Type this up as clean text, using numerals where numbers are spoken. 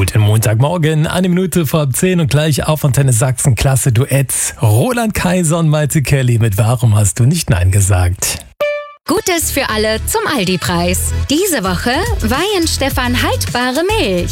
Guten Montagmorgen, 1 Minute vor 10 und gleich auf Antenne Sachsen, klasse Duetts. Roland Kaiser und Maite Kelly mit Warum hast du nicht Nein gesagt? Gutes für alle zum Aldi-Preis. Diese Woche Weihenstephan haltbare Milch.